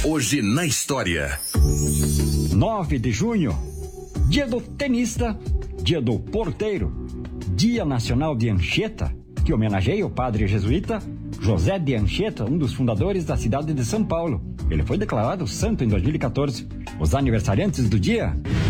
Hoje na história. 9 de junho, dia do tenista, dia do porteiro, dia nacional de Anchieta, que homenageia o padre jesuíta José de Anchieta, um dos fundadores da cidade de São Paulo. Ele foi declarado santo em 2014. Os aniversariantes do dia: